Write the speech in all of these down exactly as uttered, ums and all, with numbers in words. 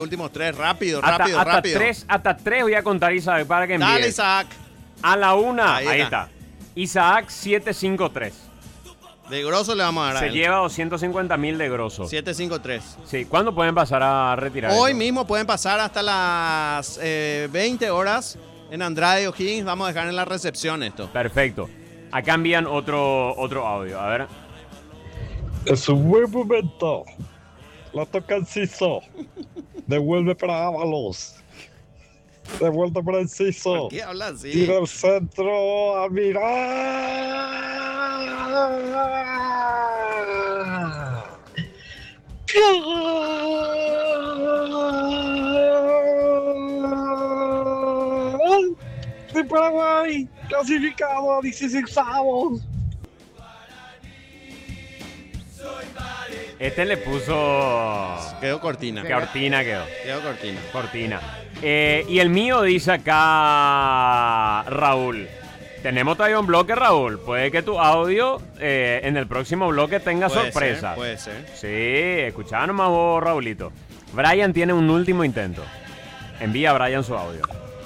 Últimos tres, rápido, hasta, rápido, hasta rápido. Tres, hasta tres voy a contar, Isaac, para que envíe. Dale, Isaac. A la una, ahí, ahí está. está. Isaac siete cinco tres. De grosso le vamos a dar a Se él. lleva doscientos cincuenta mil de grosso. siete cinco tres. Sí, ¿cuándo pueden pasar a retirar Hoy eso? mismo pueden pasar hasta las eh, veinte horas en Andrade O'Higgins. Vamos a dejar en la recepción esto. Perfecto. Acá envían otro, otro audio, a ver. Es un buen momento. La toca Enciso. Devuelve para Ábalos. Devuelve para Enciso. ¿Por qué habla así? Tira al centro a mirar. ¡Gol de Paraguay! Clasificado a dieciseisavos. Este le puso... Quedó cortina. Cortina quedó. Quedó cortina. Cortina. Eh, y el mío dice acá, Raúl. Tenemos todavía un bloque, Raúl. Puede que tu audio eh, en el próximo bloque tenga Puede sorpresas. ser, puede ser. Sí, escuchá nomás vos, Raulito. Brian tiene un último intento. Envía a Brian su audio.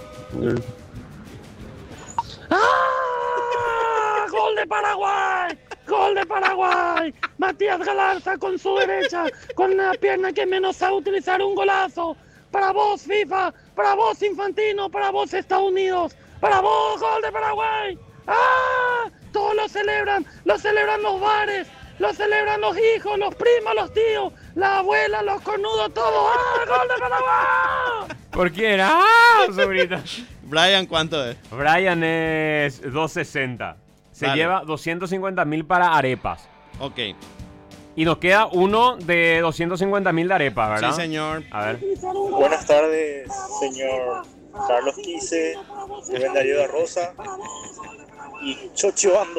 ¡Ah! ¡Gol de Paraguay! ¡Gol de Paraguay! Matías Galarza con su derecha, con la pierna que menos sabe utilizar un golazo. Para vos, FIFA, para vos, Infantino, para vos, Estados Unidos, para vos, gol de Paraguay. ¡Ah! Todos lo celebran, lo celebran los bares, lo celebran los hijos, los primos, los tíos, la abuela, los cornudos, todo. ¡Ah! ¡Gol de Paraguay! ¿Por quién? ¡Ah, sobrita! Brian, ¿cuánto es? Brian es doscientos sesenta. Se Dale. lleva doscientos cincuenta mil para arepas. Ok. Y nos queda uno de doscientos cincuenta mil de arepas, ¿verdad? Sí, señor. A ver. Buenas tardes, señor Carlos Quise, Rubén Darío de Rosa y Chochibando.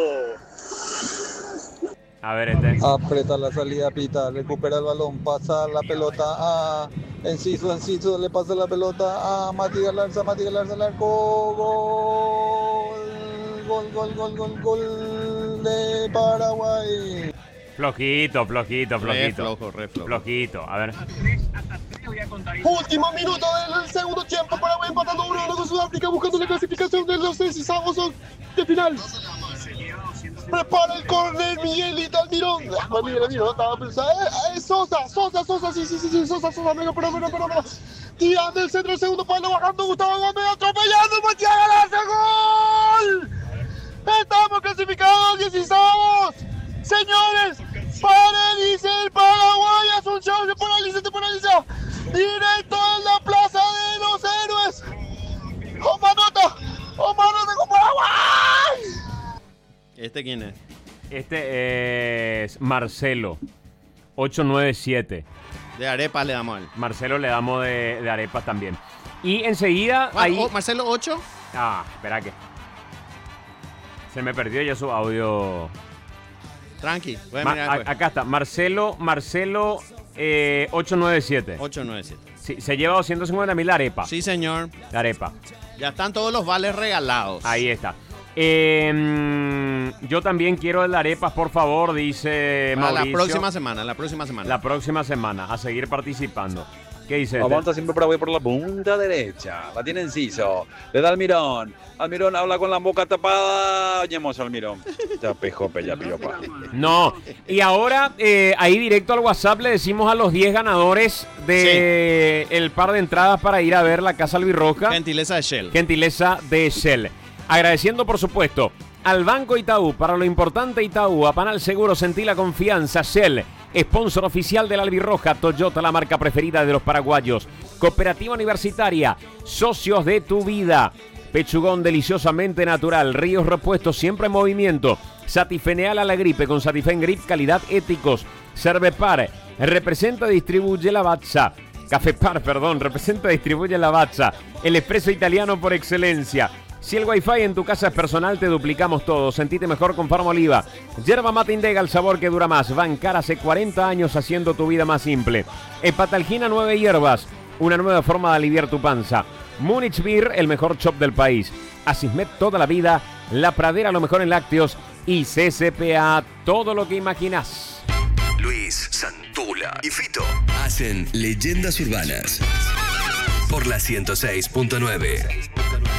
A ver, este. Aprieta la salida, pita, recupera el balón, pasa la pelota a Enciso, Enciso, le pasa la pelota a Mati Galarza, Mati Galarza, al arco, gol, gol, gol, gol, gol, gol de Paraguay. Flojito, flojito, Re flojito. flojo, re flojo. Flojito, a ver. Último minuto del segundo tiempo, Paraguay empatando uno a uno con Sudáfrica, buscando la clasificación de los decisivos de final. Prepara el córner Miguelito Almirón. Ah, Miguel Almirón estaba pensando. Eh, eh, Sosa, Sosa, Sosa, sí, sí, sí, sí, Sosa, Sosa, menos, pero, pero, pero, pero. Tirando el centro, el segundo palo, bajando Gustavo Gómez, atropellando Matías Galarza, ¡gol! Estamos clasificados, dieciseisavos. Señores, paralice el Paraguay, Asunción, se paraliza, se paraliza. Directo en la plaza de los héroes. Omanota, Omanota con Paraguay. ¿Este quién es? Este es Marcelo, ocho nueve siete. De arepa le damos a él. Marcelo le damos de, de arepas también. Y enseguida ahí... Oh, Marcelo, ocho. Ah, espera que... Se me perdió ya su audio. Tranqui. Voy a Ma- mirar a- después. acá está, Marcelo, Marcelo eh, ocho nueve siete. ocho nueve siete. Sí, se lleva doscientos cincuenta mil de arepa. Sí, señor. De arepa. Ya están todos los vales regalados. Ahí está. Eh, mm, yo también quiero el de arepas, por favor, dice Para la Mauricio. próxima semana, la próxima semana. La próxima semana, a seguir participando. ¿Qué dice? Avanza siempre Paraguay por la punta derecha. La tiene Enciso. Le da Almirón. Almirón habla con la boca tapada. Oñemos Almirón. Ya pejope, ya piropa. No, y ahora eh, ahí directo al WhatsApp le decimos a los diez ganadores de el par de entradas para ir a ver la Casa Albirroja. Gentileza de Shell. Gentileza de Shell. Agradeciendo, por supuesto, al Banco Itaú, para lo importante Itaú, a Panal Seguro, sentí la confianza, Shell, sponsor oficial de la Albirroja, Toyota, la marca preferida de los paraguayos, Cooperativa Universitaria, socios de tu vida, Pechugón deliciosamente natural, Ríos Repuestos siempre en movimiento, Satifeneal a la gripe con Satifen Grip, calidad éticos, Cervepar, representa y distribuye la Lavazza, Cafepar, perdón, representa y distribuye la Lavazza, el espresso italiano por excelencia. Si el wifi en tu casa es personal, te duplicamos todo. Sentite mejor con Farmoliva. Yerba mate Indega, el sabor que dura más. Bancar hace cuarenta años haciendo tu vida más simple. Hepatalgina nueve hierbas, una nueva forma de aliviar tu panza. Munich Beer, el mejor shop del país. Asismet toda la vida. La Pradera, lo mejor en lácteos. Y C C P A, todo lo que imaginas. Luis Santula. J y Fito hacen Leyendas Urbanas por la ciento seis punto nueve.